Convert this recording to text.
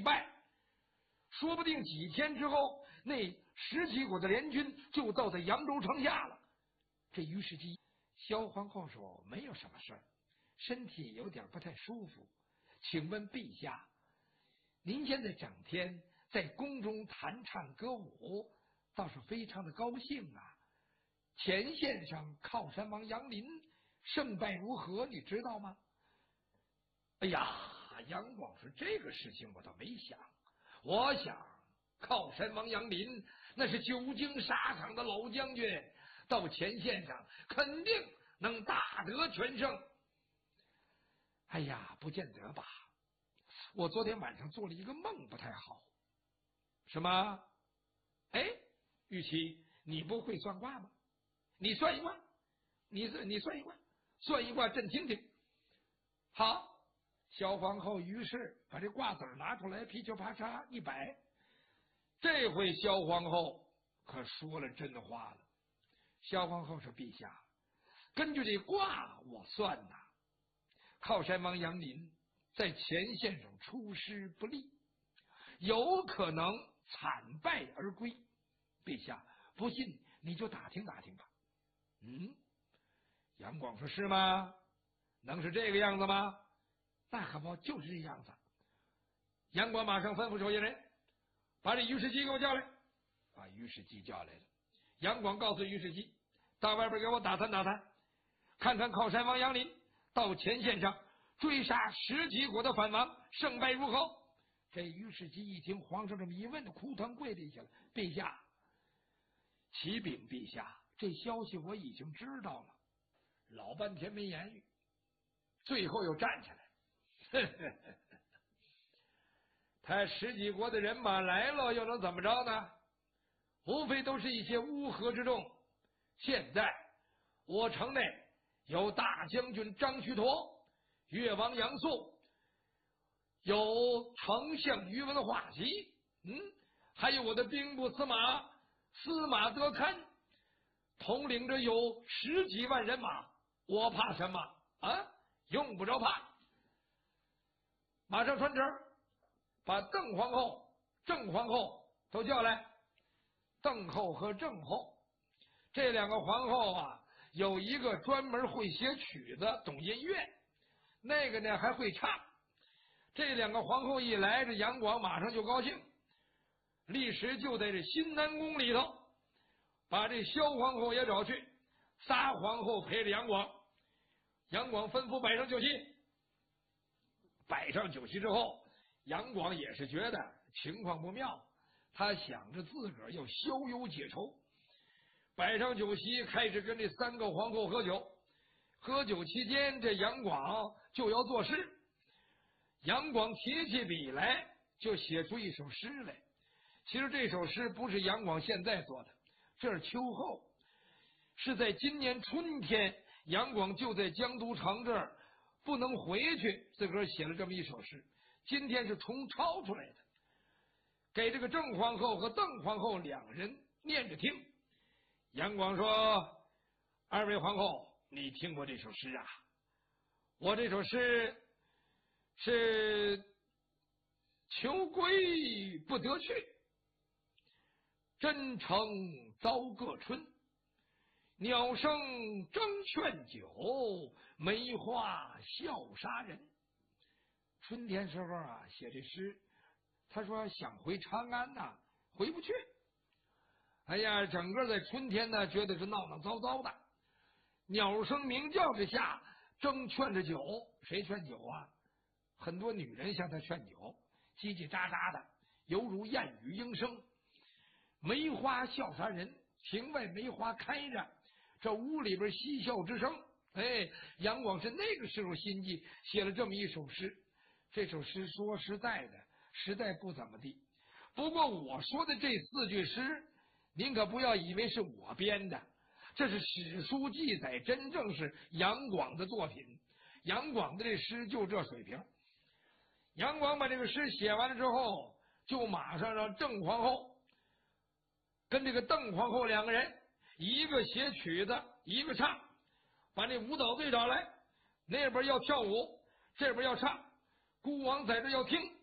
败，说不定几天之后，那17国的联军就到在扬州城下了。这于世基，萧皇后说没有什么事儿，身体有点不太舒服，请问陛下，您现在整天在宫中弹唱歌舞，倒是非常的高兴啊。前线上靠山王杨林胜败如何，你知道吗？哎呀，杨广说这个事情我倒没想，我想靠山王杨林那是久经沙场的老将军，到前线上肯定能大得全胜。哎呀，不见得吧，我昨天晚上做了一个梦，不太好。什么？哎，玉琪，你不会算卦吗？你算一卦，你算一卦，算一卦朕听听。好，萧皇后于是把这卦子拿出来，噼里啪嚓一摆。这回萧皇后可说了真话了。萧皇后说：“陛下，根据这卦我算呐，靠山王杨林在前线上出师不利，有可能惨败而归。陛下不信，你就打听打听吧。”杨广说：“是吗？能是这个样子吗？”那可不就是这样子。杨广马上吩咐手下人把这于世基给我叫来，把于世基叫来了。杨广告诉于世基，到外边给我打探打探，看看靠山王杨林到前线上追杀17国的反王，胜败如何。这于世基一听皇上这么一问，哭疼跪地下了。陛下，启禀陛下，这消息我已经知道了。老半天没言语，最后又站起来。他17国的人马来了，又能怎么着呢？无非都是一些乌合之众。现在我城内有大将军张须陀、越王杨素，有丞相于文化及，还有我的兵部司马德堪，统领着有10几万人马，我怕什么啊？用不着怕。马上传旨，把邓皇后、郑皇后都叫来。邓后和郑后这2个皇后啊，有一个专门会写曲子，懂音乐，那个呢还会唱。这2个皇后一来，这杨广马上就高兴，立时就在这新南宫里头把这萧皇后也找去，3皇后陪着杨广。杨广吩咐摆上酒席。摆上酒席之后，杨广也是觉得情况不妙，他想着自个儿要消忧解愁。摆上酒席，开始跟这3个皇后喝酒。喝酒期间，这杨广就要作诗。杨广提起笔来，就写出一首诗来。其实这首诗不是杨广现在做的，这是秋后，是在今年春天，杨广就在江都城这儿不能回去，自个儿写了这么一首诗。今天是重抄出来的，给这个郑皇后和邓皇后2人念着听。杨广说：“2位皇后，你听过这首诗啊？我这首诗是求归不得去，真诚遭各春，鸟声争劝酒，梅花笑杀人。”春天时候啊，写这诗，他说想回长安呐，回不去。哎呀，整个在春天呢，觉得是闹闹糟糟的。鸟声鸣叫之下，争劝着酒。谁劝酒啊？很多女人向他劝酒，叽叽喳喳的，犹如燕语莺声。梅花笑杀人，庭外梅花开着，这屋里边嬉笑之声。哎，杨广是那个时候心计，写了这么一首诗。这首诗说实在的，实在不怎么地。不过我说的这4句诗，您可不要以为是我编的，这是史书记载，真正是杨广的作品。杨广的这诗就这水平。杨广把这个诗写完了之后，就马上让郑皇后跟这个邓皇后2个人，一个写曲子，一个唱，把那舞蹈队找来，那边要跳舞，这边要唱，孤王在这要听。